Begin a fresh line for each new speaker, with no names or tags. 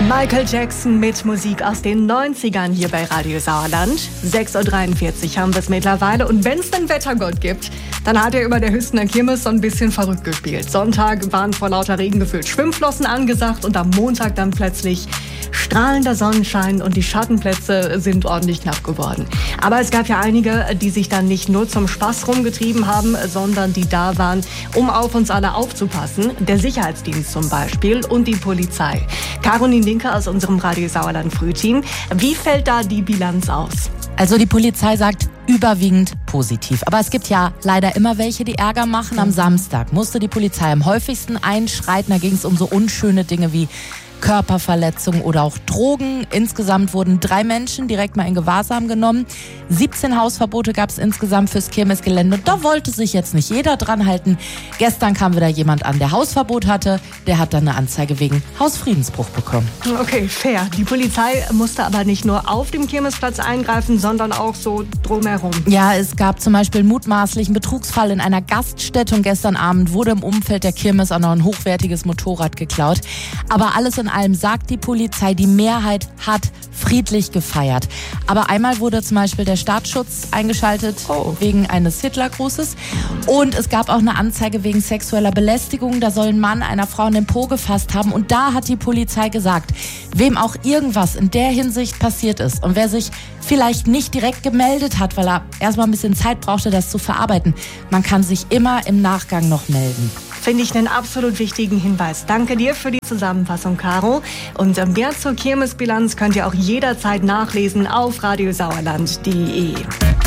Michael Jackson mit Musik aus den 90ern hier bei Radio Sauerland. 6:43 Uhr haben wir es mittlerweile. Und wenn es einen Wettergott gibt, dann hat er über der Hüstener Kirmes so ein bisschen verrückt gespielt. Sonntag waren vor lauter Regen gefüllt Schwimmflossen angesagt und am Montag dann plötzlich strahlender Sonnenschein und die Schattenplätze sind ordentlich knapp geworden. Aber es gab ja einige, die sich dann nicht nur zum Spaß rumgetrieben haben, sondern die da waren, um auf uns alle aufzupassen. Der Sicherheitsdienst zum Beispiel und die Polizei. Caroline Linke aus unserem Radio Sauerland Frühteam. Wie fällt da die Bilanz aus?
Also die Polizei sagt überwiegend positiv. Aber es gibt ja leider immer welche, die Ärger machen. Am Samstag musste die Polizei am häufigsten einschreiten. Da ging es um so unschöne Dinge wie Körperverletzungen oder auch Drogen. Insgesamt wurden 3 Menschen direkt mal in Gewahrsam genommen. 17 Hausverbote gab es insgesamt fürs Kirmesgelände. Und da wollte sich jetzt nicht jeder dran halten. Gestern kam wieder jemand an, der Hausverbot hatte. Der hat dann eine Anzeige wegen Hausfriedensbruch bekommen.
Okay, fair. Die Polizei musste aber nicht nur auf dem Kirmesplatz eingreifen, sondern auch so drumherum.
Ja, es gab zum Beispiel einen mutmaßlichen Betrugsfall in einer Gaststätte. Und gestern Abend wurde im Umfeld der Kirmes auch noch ein hochwertiges Motorrad geklaut. Aber alles in allem sagt die Polizei, die Mehrheit hat friedlich gefeiert. Aber einmal wurde zum Beispiel der Staatsschutz eingeschaltet wegen eines Hitlergrußes. Und es gab auch eine Anzeige wegen sexueller Belästigung. Da soll ein Mann einer Frau in den Po gefasst haben. Und da hat die Polizei gesagt, wem auch irgendwas in der Hinsicht passiert ist und wer sich vielleicht nicht direkt gemeldet hat, weil er erstmal ein bisschen Zeit brauchte, das zu verarbeiten, man kann sich immer im Nachgang noch melden.
Finde ich einen absolut wichtigen Hinweis. Danke dir für die Zusammenfassung, Caro. Und mehr zur Kirmesbilanz könnt ihr auch jederzeit nachlesen auf radiosauerland.de.